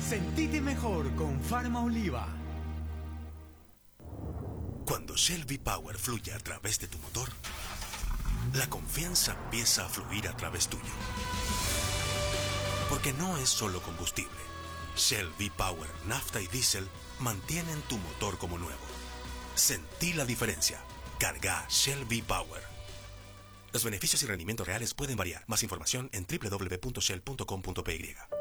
Sentite mejor con Pharma Oliva. Cuando Shell V-Power fluye a través de tu motor, la confianza empieza a fluir a través tuyo. Porque no es solo combustible. Shell V-Power, nafta y diésel mantienen tu motor como nuevo. Sentí la diferencia. Carga Shell V-Power. Los beneficios y rendimientos reales pueden variar. Más información en www.shell.com.py.